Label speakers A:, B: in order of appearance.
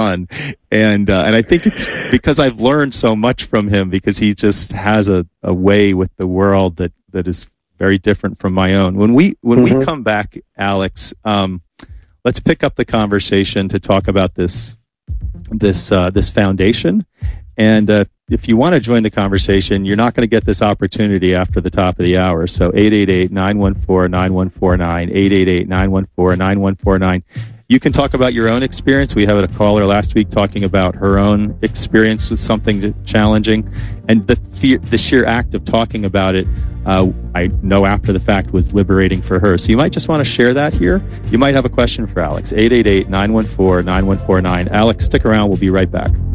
A: fun. And I think it's because I've learned so much from him, because he just has a way with the world that is very different from my own. When we come back, Alex, let's pick up the conversation to talk about this foundation. And if you want to join the conversation, you're not going to get this opportunity after the top of the hour. So 888-914-9149, 888-914-9149. You can talk about your own experience. We had a caller last week talking about her own experience with something challenging, and the sheer act of talking about it, I know after the fact, was liberating for her. So you might just want to share that here. You might have a question for Alex. 888-914-9149. Alex, stick around. We'll be right back.